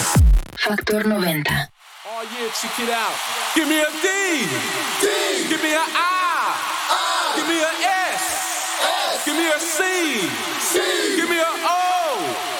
Factor 90. Oh yeah, check it out. Give me a D. D. Give me a I. I. Give me a S. S. Give me a C. C. Give me a O.